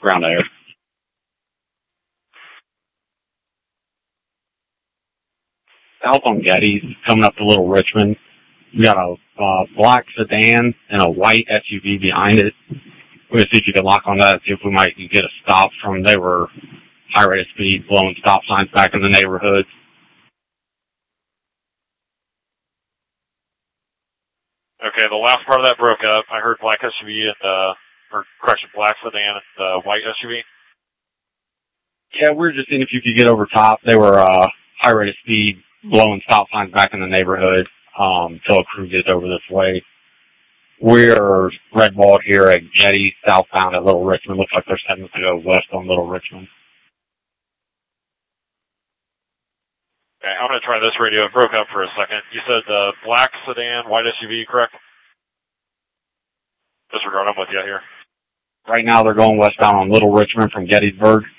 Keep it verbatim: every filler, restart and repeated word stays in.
ground air. South on Getty, coming up to Little Richmond. We got a uh, black sedan and a white S U V behind it. We're going to see if you can lock on that, see if we might get a stop from, they were high rate of speed, blowing stop signs back in the neighborhood. Okay, the last part of that broke up. I heard black S U V and, uh, or correction, black sedan and uh, white S U V. Yeah, we were just seeing if you could get over top. They were uh, high rate of speed, blowing stop signs back in the neighborhood um, until a crew gets over this way. We're red balled here at Getty, southbound at Little Richmond. Looks like they're setting to go west on Little Richmond. Okay, I'm going to try this radio. It broke up for a second. You said uh, black sedan, white S U V, correct? Disregard, I'm with you here. Right now they're going westbound on Little Richmond from Gettysburg.